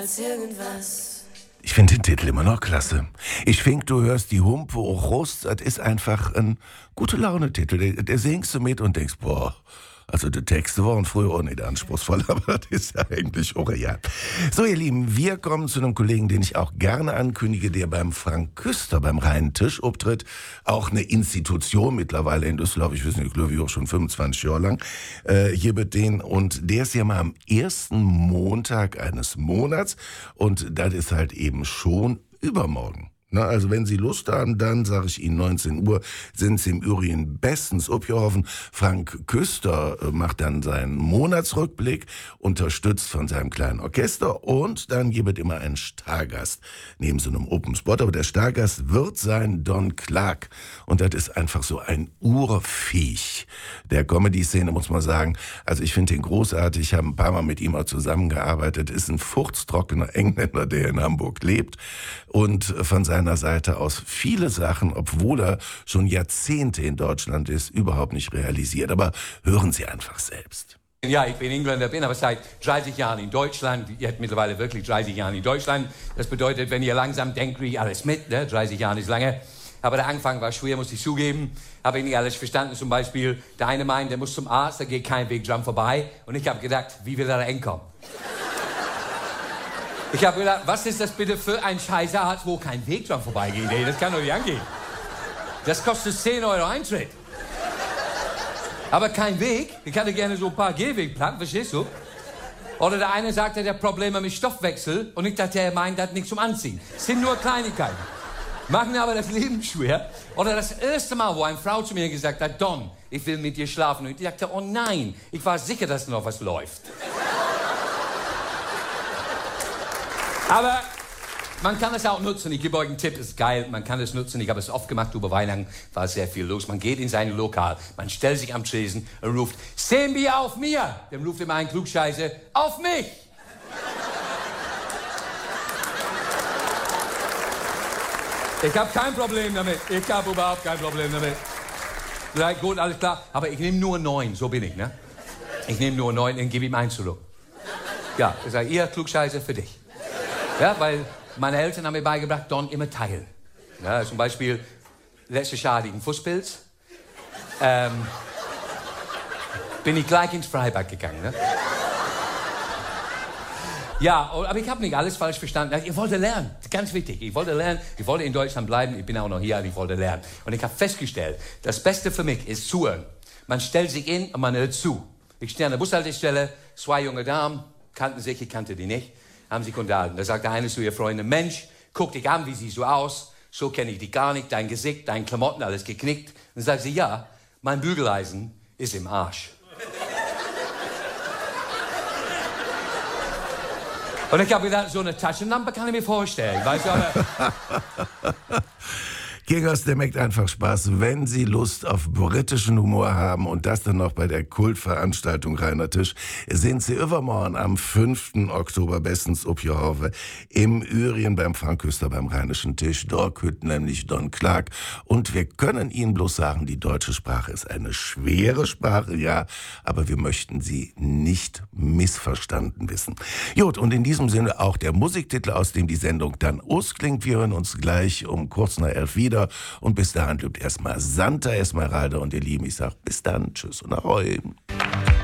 als irgendwas. Ich finde den Titel immer noch klasse. Ich finde, du hörst die Humpe auch Rust, das ist einfach ein gute Laune-Titel. Der singst du mit und denkst, boah, also die Texte waren früher auch nicht anspruchsvoll, aber das ist ja eigentlich auch real. So, ihr Lieben, wir kommen zu einem Kollegen, den ich auch gerne ankündige, der beim Frank Küster beim Reinen Tisch auftritt. Auch eine Institution mittlerweile in Düsseldorf, ich weiß nicht, ich glaube auch schon 25 Jahre lang, hier mit denen. Und der ist ja mal am ersten Montag eines Monats und das ist halt eben schon übermorgen. Na, also wenn Sie Lust haben, dann sage ich Ihnen, 19 Uhr sind Sie im Übrigen bestens abgehoffen. Frank Küster macht dann seinen Monatsrückblick, unterstützt von seinem kleinen Orchester und dann gibt es immer einen Stargast neben so einem Open Spot. Aber der Stargast wird sein Don Clark und das ist einfach so ein Urviech der Comedy-Szene, muss man sagen. Also ich finde ihn großartig, ich habe ein paar Mal mit ihm auch zusammengearbeitet, ist ein furztrockener Engländer, der in Hamburg lebt und von seiner Seite aus viele Sachen, obwohl er schon Jahrzehnte in Deutschland ist, überhaupt nicht realisiert. Aber hören Sie einfach selbst. Ja, ich bin Engländer, bin aber seit 30 Jahren in Deutschland. Jetzt mittlerweile wirklich 30 Jahren in Deutschland. Das bedeutet, wenn ihr langsam denkt, kriege ich alles mit. Ne? 30 Jahre ist lange. Aber der Anfang war schwer, muss ich zugeben. Habe ich nicht alles verstanden. Zum Beispiel, der eine meint, der muss zum Arzt, da geht kein Weg dran vorbei. Und ich habe gedacht, wie will er da hinkommen? Ich habe gedacht, was ist das bitte für ein Scheißarzt, wo kein Weg dran vorbeigeht? Ey, das kann doch nicht angehen. Das kostet 10 € Eintritt. Aber kein Weg. Ich hatte gerne so ein paar Gehwegplatten, verstehst du? Oder der eine sagte, der hat Probleme mit Stoffwechsel. Und ich dachte, er meint, das nicht zum Anziehen. Es sind nur Kleinigkeiten. Machen aber das Leben schwer. Oder das erste Mal, wo eine Frau zu mir gesagt hat, Don, ich will mit dir schlafen. Und ich dachte, oh nein, ich war sicher, dass noch was läuft. Aber man kann es auch nutzen. Ich gebe euch einen Tipp, ist geil. Man kann es nutzen. Ich habe es oft gemacht über Weihnachten. War sehr viel los. Man geht in sein Lokal. Man stellt sich am Tresen und ruft, sehen wir auf mir. Dann ruft immer ein Klugscheißer, auf mich. Ich habe kein Problem damit. Ich habe überhaupt kein Problem damit. Vielleicht gut, alles klar. Aber ich nehme nur 9. So bin ich, ne? Ich nehme nur 9 und gebe ihm 1 zurück. Ja, ich sage, ihr Klugscheißer für dich. Ja, weil meine Eltern haben mir beigebracht, Don immer teilen. Ja, zum Beispiel, letztes Jahr hatte ich einen Fußpilz. Bin ich gleich ins Freibad gegangen. Ne? Ja, aber ich habe nicht alles falsch verstanden. Ich wollte lernen, ganz wichtig. Ich wollte lernen, ich wollte in Deutschland bleiben. Ich bin auch noch hier und ich wollte lernen. Und ich habe festgestellt, das Beste für mich ist zuhören. Man stellt sich in und man hört zu. Ich stehe an der Bushaltestelle, 2 junge Damen, kannten sich, ich kannte die nicht. Haben sich unterhalten. Da sagt der eine zu ihr Freundin, Mensch, guck dich an, wie siehst du aus? So kenne ich dich gar nicht, dein Gesicht, deine Klamotten, alles geknickt. Dann sagt sie, ja, mein Bügeleisen ist im Arsch. Und ich habe gedacht, so eine Taschenlampe kann ich mir vorstellen. Weißt du, aber Gingers, der macht einfach Spaß, wenn Sie Lust auf britischen Humor haben und das dann noch bei der Kultveranstaltung Reiner Tisch, sind Sie übermorgen am 5. Oktober bestens Upjehove im Ürien beim Frank Küster beim Rheinischen Tisch. Dort hüt nämlich Don Clark und wir können Ihnen bloß sagen, die deutsche Sprache ist eine schwere Sprache, ja, aber wir möchten sie nicht missverstanden wissen. Gut, und in diesem Sinne auch der Musiktitel, aus dem die Sendung dann ausklingt. Wir hören uns gleich um kurz nach 11 wieder. Und bis dahin bleibt erstmal Santa Esmeralda und ihr Lieben, ich sag bis dann, tschüss und ahoi.